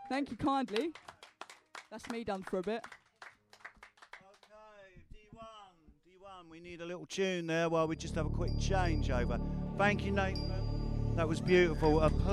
Thank you kindly. That's me done for a bit. Okay, D1, we need a little tune there while we just have a quick changeover. Thank you, Nathan. That was beautiful.